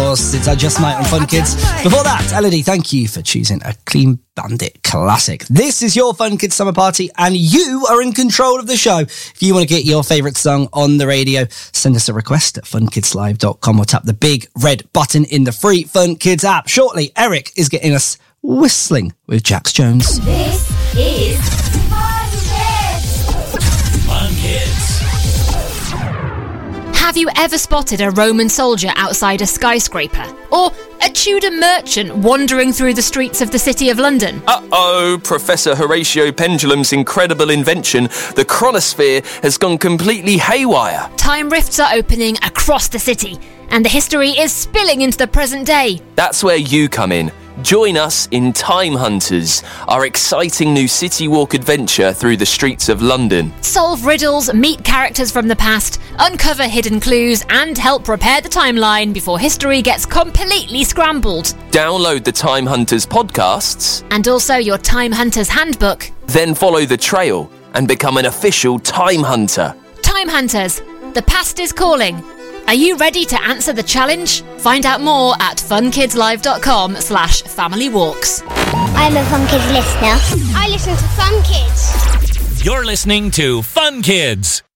course. It's Just Night on Fun Kids. Before that, Elodie, thank you for choosing a Clean Bandit classic. This is your Fun Kids Summer Party, and you are in control of the show. If you want to get your favourite song on the radio, send us a request at funkidslive.com or tap the big red button in the free Fun Kids app. Shortly, Eric is getting us whistling with Jax Jones. This is Fun Kids. Fun Kids. Have you ever spotted a Roman soldier outside a skyscraper? Or a Tudor merchant wandering through the streets of the City of London? Uh-oh, Professor Horatio Pendulum's incredible invention, the chronosphere, has gone completely haywire. Time rifts are opening across the city, and the history is spilling into the present day. That's where you come in. Join us in Time Hunters, our exciting new city walk adventure through the streets of London. Solve riddles, meet characters from the past, uncover hidden clues, and help repair the timeline before history gets completely scrambled. Download the Time Hunters podcasts. And also your Time Hunters handbook. Then follow the trail and become an official Time Hunter. Time Hunters, the past is calling. Are you ready to answer the challenge? Find out more at funkidslive.com/familywalks. I'm a Fun Kids listener. I listen to Fun Kids. You're listening to Fun Kids.